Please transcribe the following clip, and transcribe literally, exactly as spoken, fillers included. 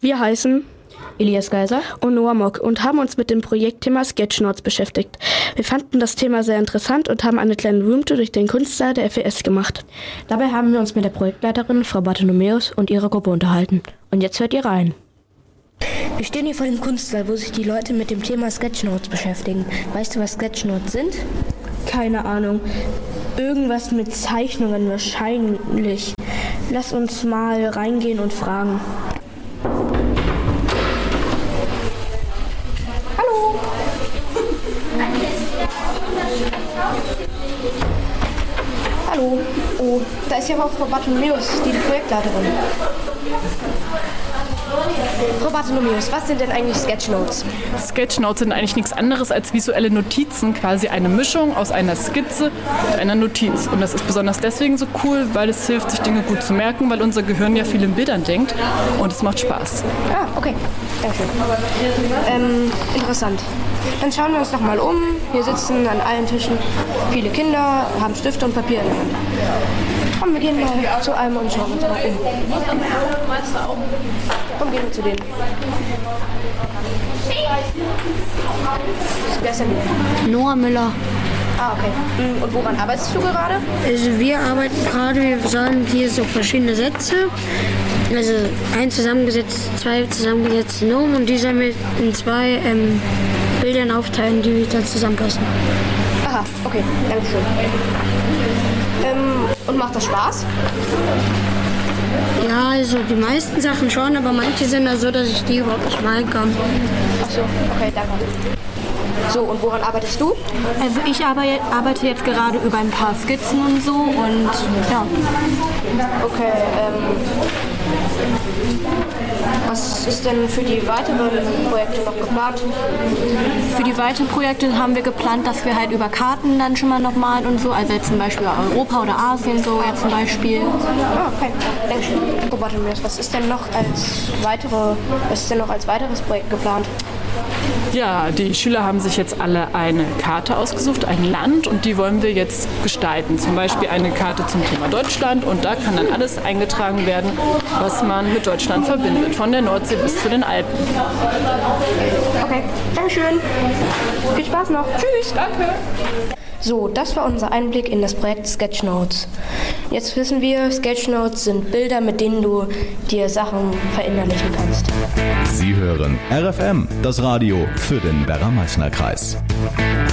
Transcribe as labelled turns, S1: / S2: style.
S1: Wir heißen
S2: Elias Geiser
S1: und Noah Mock und haben uns mit dem Projektthema Sketchnotes beschäftigt. Wir fanden das Thema sehr interessant und haben eine kleine Roomtour durch den Kunstsaal der F E S gemacht.
S2: Dabei haben wir uns mit der Projektleiterin, Frau Bartholomäus, und ihrer Gruppe unterhalten. Und jetzt hört ihr rein. Wir stehen hier vor dem Kunstsaal, wo sich die Leute mit dem Thema Sketchnotes beschäftigen. Weißt du, was Sketchnotes sind?
S1: Keine Ahnung. Irgendwas mit Zeichnungen wahrscheinlich. Lass uns mal reingehen und fragen.
S2: Hallo! Hallo. Oh, da ist ja auch Frau Bartholomäus, die, die Projektleiterin. Frau Bartholomäus, was sind denn eigentlich Sketchnotes?
S3: Sketchnotes sind eigentlich nichts anderes als visuelle Notizen, quasi eine Mischung aus einer Skizze und einer Notiz. Und das ist besonders deswegen so cool, weil es hilft, sich Dinge gut zu merken, weil unser Gehirn ja viel in Bildern denkt und es macht Spaß.
S2: Ah, okay. Dankeschön. Ähm, interessant. Dann schauen wir uns doch mal um. Hier sitzen an allen Tischen viele Kinder, haben Stifte und Papier in der Hand. Komm, wir gehen mal zu einem und schauen uns mal um. Komm, gehen wir zu denen. Wer ist denn hier?
S4: Noah Müller.
S2: Ah, okay. Und woran arbeitest du gerade?
S4: Also wir arbeiten gerade, wir sagen hier so verschiedene Sätze. Also ein zusammengesetzt, zwei zusammengesetzte Nomen und die sollen wir in zwei ähm, Bildern aufteilen, die dann zusammenpassen.
S2: Aha, okay, danke schön. Ähm, und macht das Spaß?
S4: Ja, also die meisten Sachen schon, aber manche sind da so, dass ich die überhaupt nicht malen kann.
S2: Ach so, okay, danke. So, und woran arbeitest du?
S5: Also ich arbeite jetzt gerade über ein paar Skizzen und so und ja.
S2: Okay, ähm, was ist denn für die weiteren Projekte noch geplant?
S5: Für die weiteren Projekte haben wir geplant, dass wir halt über Karten dann schon mal noch malen und so, also jetzt zum Beispiel Europa oder Asien so jetzt zum Beispiel.
S2: Ah, okay, danke schön. Oh, warte mal, was ist denn noch als weitere, was ist denn noch als weiteres Projekt geplant?
S3: Ja, die Schüler haben sich jetzt alle eine Karte ausgesucht, ein Land, und die wollen wir jetzt gestalten. Zum Beispiel eine Karte zum Thema Deutschland, und da kann dann alles eingetragen werden, was man mit Deutschland verbindet, von der Nordsee bis zu den Alpen.
S2: Okay, Dankeschön. Viel Spaß noch. Tschüss.
S3: Danke.
S2: So, das war unser Einblick in das Projekt Sketchnotes. Jetzt wissen wir, Sketchnotes sind Bilder, mit denen du dir Sachen verinnerlichen kannst.
S6: Sie hören R F M, das Radio für den Werra-Meißner-Kreis.